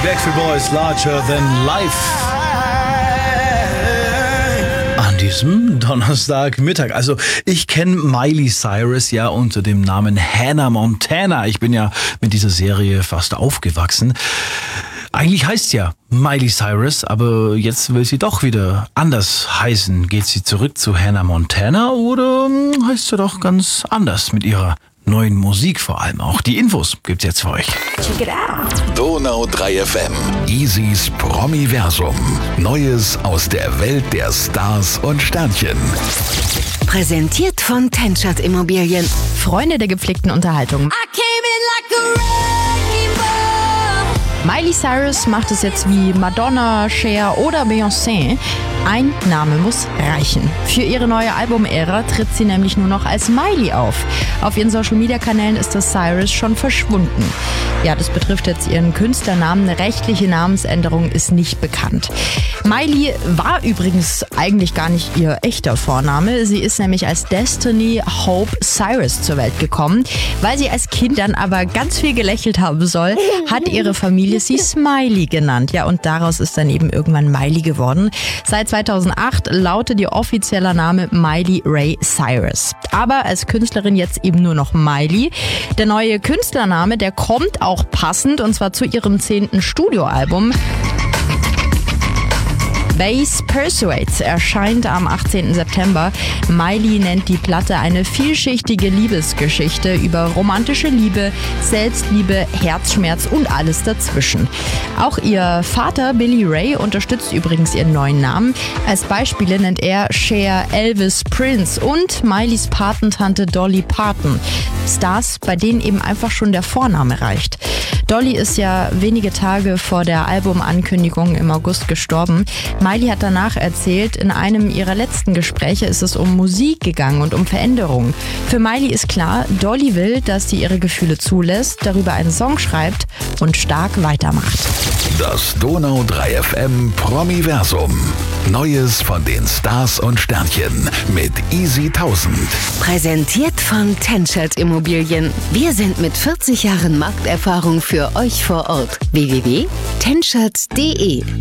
Backstreet Boys, Larger Than Life. An diesem Donnerstagmittag. Also ich kenne Miley Cyrus ja unter dem Namen Hannah Montana. Ich bin ja mit dieser Serie fast aufgewachsen. Eigentlich heißt ja Miley Cyrus, aber jetzt will sie doch wieder anders heißen. Geht sie zurück zu Hannah Montana oder heißt sie doch ganz anders mit ihrer neuen Musik vor allem auch? Die Infos gibt's jetzt für euch. Check it out. Donau 3 FM. Easys Promiversum. Neues aus der Welt der Stars und Sternchen. Präsentiert von Tenschert Immobilien. Freunde der gepflegten Unterhaltung. Miley Cyrus macht es jetzt wie Madonna, Cher oder Beyoncé. Ein Name muss reichen. Für ihre neue Albumära tritt sie nämlich nur noch als Miley auf. Auf ihren Social-Media-Kanälen ist das Cyrus schon verschwunden. Ja, das betrifft jetzt ihren Künstlernamen. Eine rechtliche Namensänderung ist nicht bekannt. Miley war übrigens eigentlich gar nicht ihr echter Vorname. Sie ist nämlich als Destiny Hope Cyrus zur Welt gekommen. Weil sie als Kind dann aber ganz viel gelächelt haben soll, hat ihre Familie sie Smiley genannt. Ja, und daraus ist dann eben irgendwann Miley geworden. Seit 2008 lautet ihr offizieller Name Miley Ray Cyrus. Aber als Künstlerin jetzt eben nur noch Miley. Der neue Künstlername, der kommt auch passend, und zwar zu ihrem 10. Studioalbum. Bass Persuades erscheint am 18. September. Miley nennt die Platte eine vielschichtige Liebesgeschichte über romantische Liebe, Selbstliebe, Herzschmerz und alles dazwischen. Auch ihr Vater Billy Ray unterstützt übrigens ihren neuen Namen. Als Beispiele nennt er Cher, Elvis, Prince und Mileys Patentante Dolly Parton. Stars, bei denen eben einfach schon der Vorname reicht. Dolly ist ja wenige Tage vor der Albumankündigung im August gestorben. Miley hat danach erzählt, in einem ihrer letzten Gespräche ist es um Musik gegangen und um Veränderungen. Für Miley ist klar, Dolly will, dass sie ihre Gefühle zulässt, darüber einen Song schreibt und stark weitermacht. Das Donau 3 FM Promiversum. Neues von den Stars und Sternchen mit Easy 1000. Präsentiert von Tenschert Immobilien. Wir sind mit 40 Jahren Markterfahrung für euch vor Ort. www.tenschert.de